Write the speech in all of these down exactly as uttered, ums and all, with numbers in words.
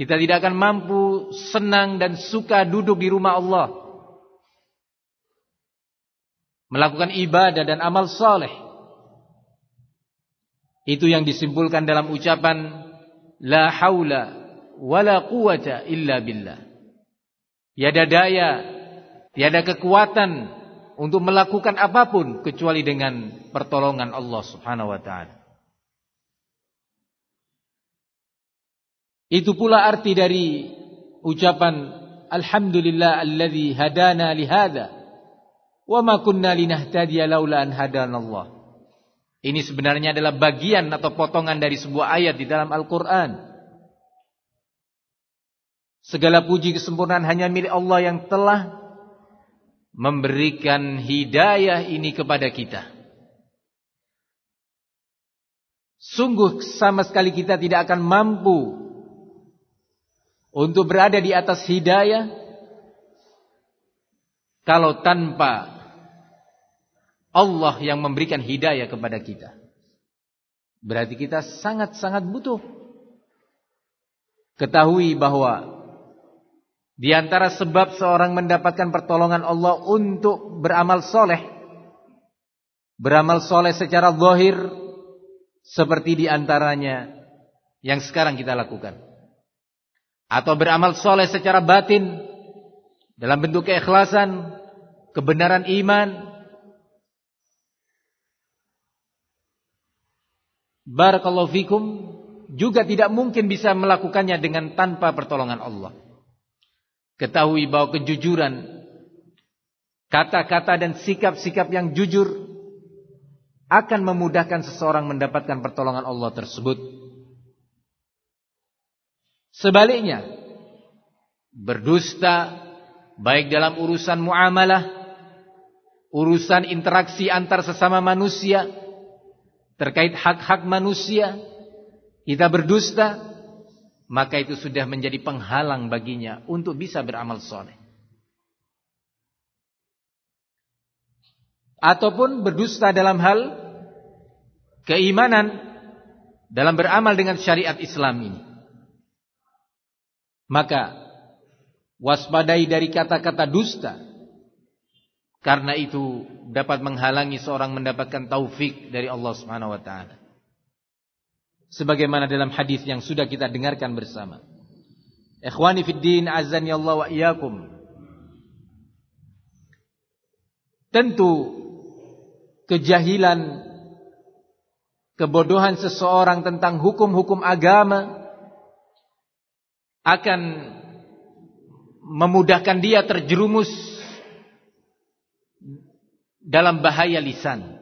Kita tidak akan mampu senang dan suka duduk di rumah Allah, melakukan ibadah dan amal saleh. Itu yang disimpulkan dalam ucapan la haula wala quwata illa billah. Tiada daya, tiada kekuatan untuk melakukan apapun kecuali dengan pertolongan Allah Subhanahu wa taala. Itu pula arti dari ucapan alhamdulillah alladzi hadana li hadza wa ma kunna linahtadiya laula an hadanallah. Ini sebenarnya adalah bagian atau potongan dari sebuah ayat di dalam Al-Qur'an. Segala puji kesempurnaan hanya milik Allah yang telah memberikan hidayah ini kepada kita. Sungguh sama sekali kita tidak akan mampu untuk berada di atas hidayah kalau tanpa Allah yang memberikan hidayah kepada kita. Berarti kita sangat-sangat butuh. Ketahui bahwa di antara sebab seorang mendapatkan pertolongan Allah untuk beramal soleh, beramal soleh secara zahir, seperti di antaranya yang sekarang kita lakukan. Atau beramal soleh secara batin dalam bentuk keikhlasan, kebenaran iman. Barakallahu fikum, juga tidak mungkin bisa melakukannya dengan tanpa pertolongan Allah. Ketahui bahwa kejujuran, kata-kata dan sikap-sikap yang jujur akan memudahkan seseorang mendapatkan pertolongan Allah tersebut. Sebaliknya, berdusta baik dalam urusan muamalah, urusan interaksi antar sesama manusia, terkait hak-hak manusia, kita berdusta, maka itu sudah menjadi penghalang baginya untuk bisa beramal soleh. Ataupun berdusta dalam hal keimanan, dalam beramal dengan syariat Islam ini. Maka waspadai dari kata-kata dusta, karena itu dapat menghalangi seorang mendapatkan taufik dari Allah Subhanahu wa taala. Sebagaimana dalam hadis yang sudah kita dengarkan bersama. Ikhwani fid din, azani Allah wa iyyakum. Tentu kejahilan, kebodohan seseorang tentang hukum-hukum agama akan memudahkan dia terjerumus dalam bahaya lisan,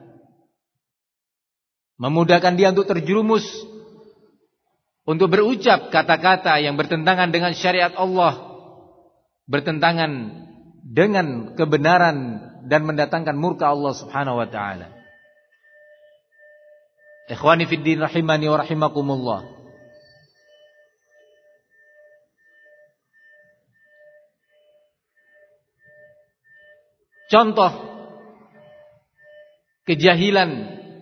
memudahkan dia untuk terjerumus untuk berucap kata-kata yang bertentangan dengan syariat Allah, bertentangan dengan kebenaran dan mendatangkan murka Allah Subhanahu wa taala. Ikhwani fid din rahimani wa rahimakumullah. Contoh kejahilan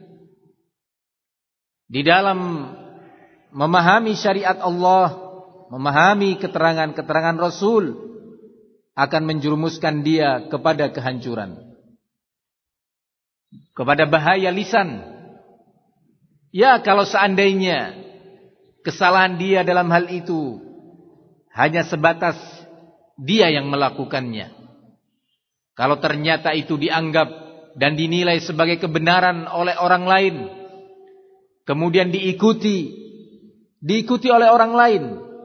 di dalam memahami syariat Allah, memahami keterangan-keterangan Rasul, akan menjerumuskan dia kepada kehancuran, kepada bahaya lisan. Ya, kalau seandainya kesalahan dia dalam hal itu hanya sebatas dia yang melakukannya, kalau ternyata itu dianggap dan dinilai sebagai kebenaran oleh orang lain, kemudian diikuti, diikuti oleh orang lain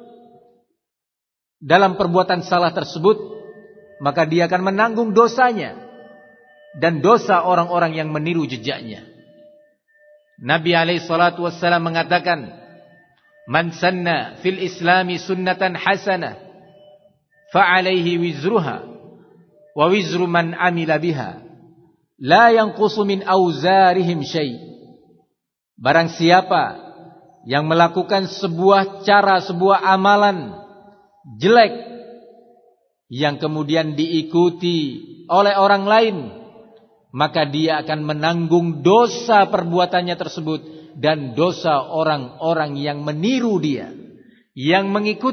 dalam perbuatan salah tersebut, maka dia akan menanggung dosanya dan dosa orang-orang yang meniru jejaknya. Nabi alaihi salatu wassalam mengatakan, "Man sanna fil islami sunnatan hasanah, fa alaihi wizruha wa wizru man amila biha, la yanqusu min auzarihim syai'." Barang siapa yang melakukan sebuah cara, sebuah amalan jelek yang kemudian diikuti oleh orang lain, maka dia akan menanggung dosa perbuatannya tersebut dan dosa orang-orang yang meniru dia, yang mengikuti